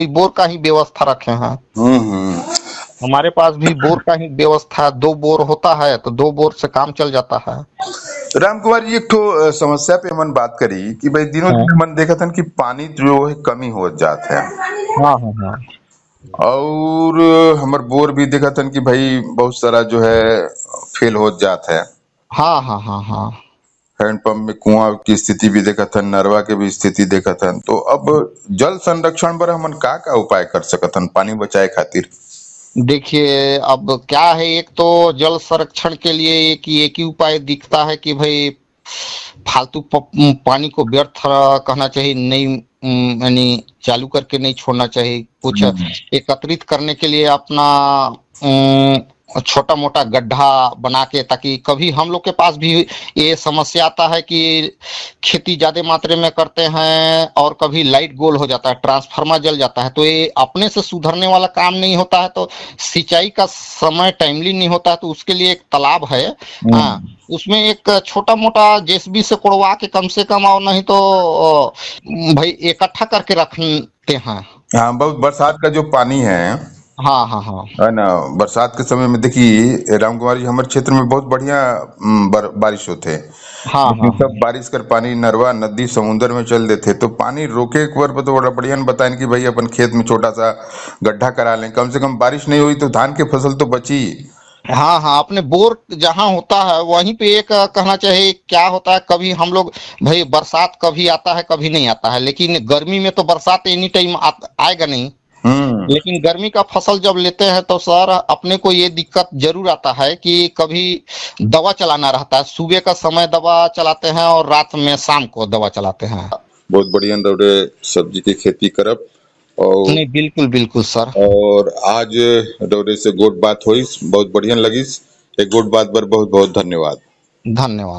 Bore का ही व्यवस्था रखे हैं। हम्म। हमारे पास भी बोर का ही व्यवस्था, 2 बोर होता है तो 2 बोर से काम चल जाता है। राम कुमार जी, एक ठो समस्या पे हमन बात करी कि भाई दिनों हाँ, दिन हमन देखत हन कि पानी जो है कमी होत जात है। हाँ, हाँ, हाँ। और हमर बोर भी देखत हन कि भाई बहुत सारा जो है फेल होत जात है। हाँ, हाँ, हाँ, हाँ। हैंडपंप में कुआं की स्थिति भी देखत हन, नरवा के भी स्थिति देखत हन। तो अब जल संरक्षण बर हमन का उपाय कर सकत हन पानी बचाए खातिर? देखिए, अब क्या है, एक तो जल संरक्षण के लिए एक ही उपाय दिखता है कि भाई फालतू पानी को व्यर्थ कहना चाहिए नहीं, यानी चालू करके नहीं छोड़ना चाहिए। कुछ हम्म। एकत्रित करने के लिए अपना छोटा मोटा गड्ढा बना के, ताकि कभी हम लोग के पास भी ये समस्या आता है कि खेती ज्यादा मात्रा में करते हैं और कभी लाइट गोल हो जाता है, ट्रांसफार्मर जल जाता है, तो ये अपने से सुधरने वाला काम नहीं होता है। तो सिंचाई का समय टाइमली नहीं होता है, तो उसके लिए एक तालाब है। हाँ, हम्म। उसमें एक छोटा मोटा जेसीबी से कोड़वा के कम से कम, और नहीं तो भाई इकट्ठा करके रखते हैं। हाँ, बहुत बरसात का जो पानी हाँ, हाँ, हाँ, है ना, बरसात के समय में देखिए राम कुमार जी, हमारे क्षेत्र में बहुत बढ़िया बारिश होते। हाँ, लेकिन हाँ, सब बारिश कर पानी नरवा नदी समुद्र में चल देते, तो पानी रोके एक बार तो बड़ा बढ़िया बताएं कि भाई अपन खेत में छोटा सा गड्ढा करा लें, कम से कम बारिश नहीं हुई तो धान की फसल तो बची। हाँ, हाँ, अपने बोर जहाँ होता है वहीं पे एक कहना चाहिए क्या होता है, कभी हम लोग भाई बरसात कभी आता है कभी नहीं आता है, लेकिन गर्मी में तो बरसात एनी टाइम आएगा नहीं। हम्म। लेकिन गर्मी का फसल जब लेते हैं तो सर अपने को ये दिक्कत जरूर आता है कि कभी दवा चलाना रहता है, सुबह का समय दवा चलाते हैं और रात में शाम को दवा चलाते हैं। बहुत बढ़िया दौड़े सब्जी की खेती करब। और नहीं, बिल्कुल बिल्कुल सर। आज दौड़े से गोट बात हुई, बहुत बढ़िया लगी। एक गोट बात पर बहुत बहुत धन्यवाद। धन्यवाद।